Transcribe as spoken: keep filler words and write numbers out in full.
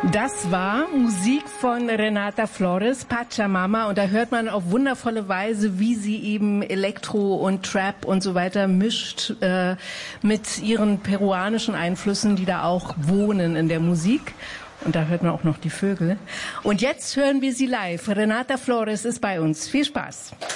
Das war Musik von Renata Flores, Pachamama, und da hört man auf wundervolle Weise, wie sie eben Elektro und Trap und so weiter mischt äh, mit ihren peruanischen Einflüssen, die da auch wohnen in der Musik. Und da hört man auch noch die Vögel. Und jetzt hören wir sie live. Renata Flores ist bei uns. Viel Spaß.